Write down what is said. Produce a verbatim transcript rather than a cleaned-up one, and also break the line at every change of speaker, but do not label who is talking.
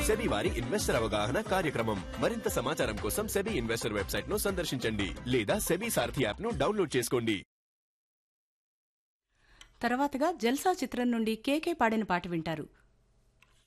SEBI వారి investor అవగాహన కార్యక్రమం. మరింత సమాచారం కోసం సెబీ ఇన్వెస్టర్ వెబ్సైట్ ను సందర్శించండి లేదా సెబీ సారథి యాప్ ను డౌన్లోడ్ చేసుకోండి.
తర్వాతగా జల్సా చిత్రం నుండి కేకే పాడిన పాట వింటారు.